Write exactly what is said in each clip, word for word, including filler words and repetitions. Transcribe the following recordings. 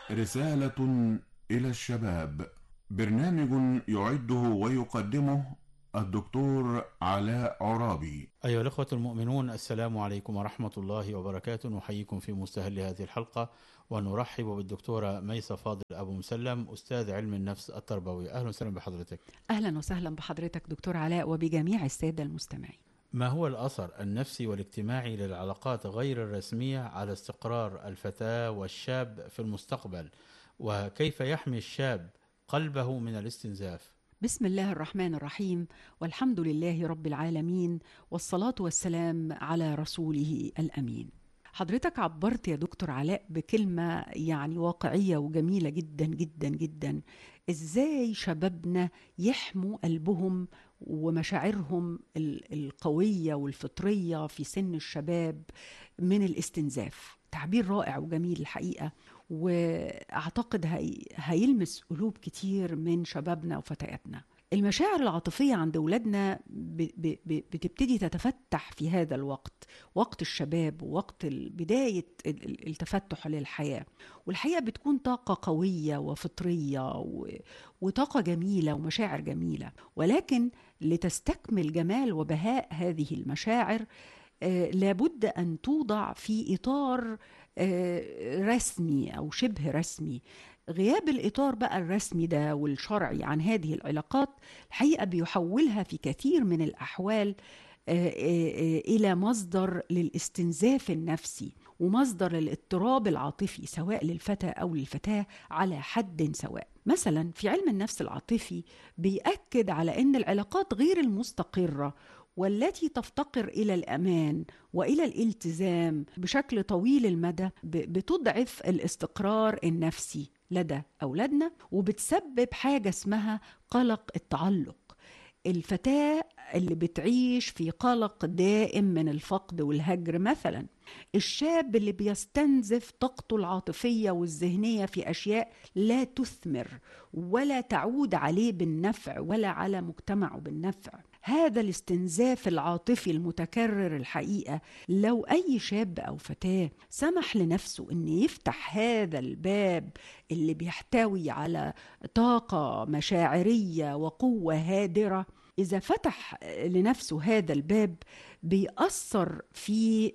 رسالة إلى الشباب، برنامج يعده ويقدمه الدكتور علاء عرابي. أيها الأخوة المؤمنون، السلام عليكم ورحمة الله وبركاته. نحييكم في مستهل هذه الحلقة ونرحب بالدكتورة ميسة فاضل أبو مسلم، أستاذ علم النفس التربوي. أهلا وسهلا بحضرتك. أهلا وسهلا بحضرتك دكتور علاء وبجميع السادة المستمعين. ما هو الأثر النفسي والاجتماعي للعلاقات غير الرسمية على استقرار الفتاة والشاب في المستقبل، وكيف يحمي الشاب قلبه من الاستنزاف؟ بسم الله الرحمن الرحيم، والحمد لله رب العالمين، والصلاة والسلام على رسوله الأمين. حضرتك عبرت يا دكتور علاء بكلمة يعني واقعية وجميلة جدا جدا جدا. إزاي شبابنا يحموا قلبهم ومشاعرهم القوية والفطرية في سن الشباب من الاستنزاف؟ تعبير رائع وجميل الحقيقة، واعتقد هي هيلمس قلوب كتير من شبابنا وفتياتنا. المشاعر العاطفية عند أولادنا بتبتدي تتفتح في هذا الوقت، وقت الشباب ووقت بداية التفتح للحياة، والحقيقة بتكون طاقة قوية وفطرية وطاقة جميلة ومشاعر جميلة. ولكن لتستكمل جمال وبهاء هذه المشاعر آه لابد أن توضع في إطار آه رسمي أو شبه رسمي. غياب الإطار بقى الرسمي ده والشرعي عن هذه العلاقات الحقيقة بيحولها في كثير من الأحوال آه آه إلى مصدر للاستنزاف النفسي ومصدر للاضطراب العاطفي، سواء للفتى أو للفتاة على حد سواء. مثلا في علم النفس العاطفي بيأكد على أن العلاقات غير المستقرة والتي تفتقر إلى الأمان وإلى الالتزام بشكل طويل المدى بتضعف الاستقرار النفسي لدى أولادنا، وبتسبب حاجة اسمها قلق التعلق. الفتاة اللي بتعيش في قلق دائم من الفقد والهجر مثلا، الشاب اللي بيستنزف طاقته العاطفية والذهنية في أشياء لا تثمر ولا تعود عليه بالنفع ولا على مجتمعه بالنفع. هذا الاستنزاف العاطفي المتكرر الحقيقة لو أي شاب أو فتاة سمح لنفسه أن يفتح هذا الباب اللي بيحتوي على طاقة مشاعرية وقوة هادرة، إذا فتح لنفسه هذا الباب بيأثر في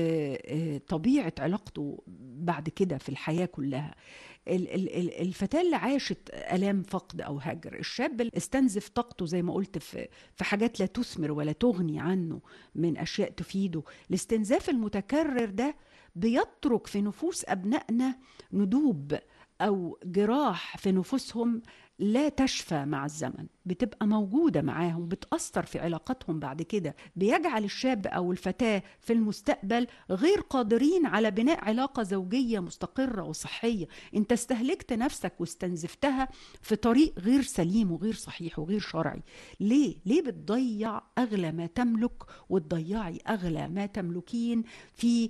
طبيعة علاقته بعد كده في الحياة كلها. الفتاة اللي عاشت ألام فقد أو هجر، الشاب اللي استنزف طاقته زي ما قلت في في حاجات لا تثمر ولا تغني عنه من أشياء تفيده، الاستنزاف المتكرر ده بيترك في نفوس أبنائنا ندوب أو جراح في نفوسهم لا تشفى مع الزمن، بتبقى موجودة معاهم، بتأثر في علاقاتهم بعد كده، بيجعل الشاب أو الفتاة في المستقبل غير قادرين على بناء علاقة زوجية مستقرة وصحية. انت استهلكت نفسك واستنزفتها في طريق غير سليم وغير صحيح وغير شرعي. ليه؟ ليه بتضيع أغلى ما تملك وتضيعي أغلى ما تملكين في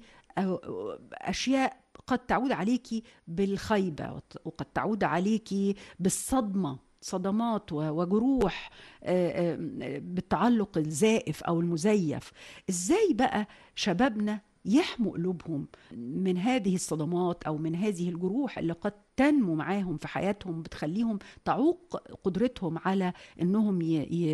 أشياء قد تعود عليكي بالخيبة وقد تعود عليكي بالصدمة، صدمات وجروح بالتعلق الزائف أو المزيف. إزاي بقى شبابنا يحموا قلوبهم من هذه الصدمات أو من هذه الجروح اللي قد تنمو معاهم في حياتهم بتخليهم تعوق قدرتهم على أنهم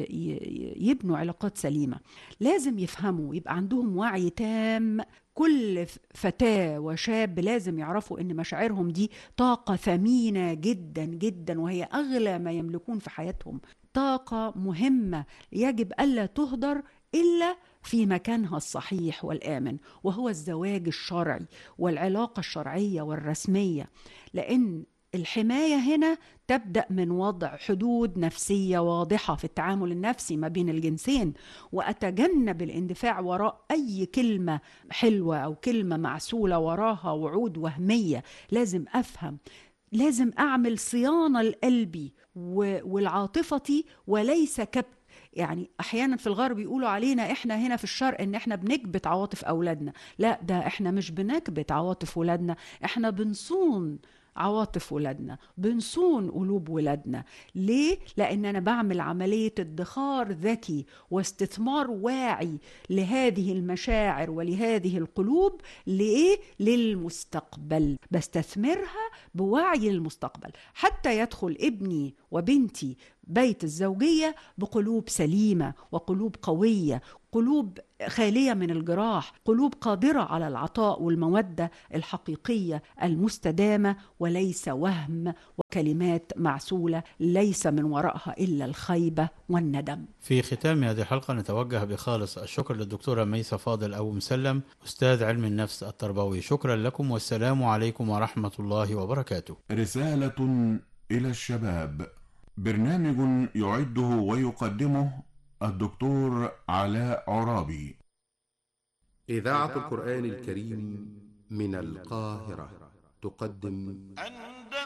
يبنوا علاقات سليمة؟ لازم يفهموا، يبقى عندهم وعي تام. كل فتاة وشاب لازم يعرفوا أن مشاعرهم دي طاقة ثمينة جدا جدا، وهي أغلى ما يملكون في حياتهم، طاقة مهمة يجب ألا تهدر إلا في مكانها الصحيح والآمن، وهو الزواج الشرعي والعلاقة الشرعية والرسمية. لأن الحماية هنا تبدأ من وضع حدود نفسية واضحة في التعامل النفسي ما بين الجنسين، وأتجنب الاندفاع وراء أي كلمة حلوة أو كلمة معسولة وراها وعود وهمية. لازم أفهم، لازم أعمل صيانة لقلبي والعاطفتي وليس كبت. يعني أحيانا في الغرب يقولوا علينا إحنا هنا في الشرق إن إحنا بنكبت عواطف أولادنا. لا، ده إحنا مش بنكبت عواطف أولادنا، إحنا بنصون عواطف ولادنا، بنصون قلوب ولادنا. ليه؟ لأن أنا بعمل عملية ادخار ذكي واستثمار واعي لهذه المشاعر ولهذه القلوب. لإيه؟ للمستقبل، بستثمرها بوعي للمستقبل حتى يدخل ابني وبنتي بيت الزوجية بقلوب سليمة وقلوب قوية، قلوب خالية من الجراح، قلوب قادرة على العطاء والمودة الحقيقية المستدامة، وليس وهم وكلمات معسولة ليس من وراءها إلا الخيبة والندم. في ختام هذه الحلقة نتوجه بخالص الشكر للدكتورة ميسة فاضل أبو مسلم، أستاذ علم النفس التربوي. شكرا لكم والسلام عليكم ورحمة الله وبركاته. رسالة إلى الشباب، برنامج يعده ويقدمه الدكتور علاء عرابي. إذاعة القرآن الكريم من القاهرة تقدم